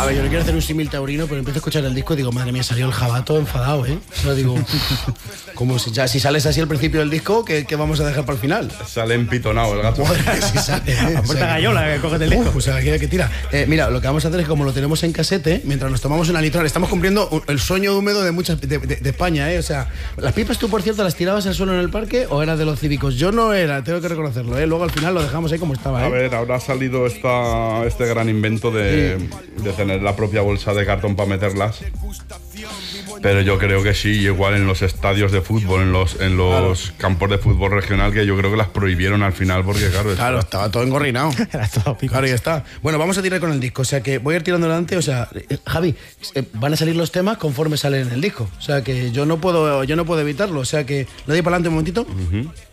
ver, yo no quiero hacer un símil taurino, pero empiezo a escuchar el disco y digo, madre mía, salió el jabato enfadado, ¿eh? O sea, digo, como si sales así al principio del disco, ¿qué vamos a dejar para el final? Sale empitonado el gato. Si sale, A puerta gallola, cógete el disco. Pues a la que tira. Mira, lo que vamos a hacer es como lo tenemos en casete, mientras nos tomamos una litral, estamos cumpliendo el sueño húmedo de muchas de España, ¿eh? O sea, las pipas tú, por cierto, las tirabas al suelo en el parque o eras de los cívicos. Yo no era, tengo que reconocerlo, ¿eh? Luego al final lo dejamos ahí como estaba, ¿eh? A ver, ahora ha salido este gran invento de tener la propia bolsa de cartón para meterlas. Pero yo creo que sí, igual en los estadios de fútbol, en los campos de fútbol regional, que yo creo que las prohibieron al final porque, claro, estaba todo engorrinado. Era todo pico. Claro, ya está. Bueno, vamos a tirar con el disco. O sea que voy a ir tirando adelante. O sea, Javi, van a salir los temas conforme salen en el disco. O sea que yo no puedo evitarlo. O sea que le doy para adelante un momentito.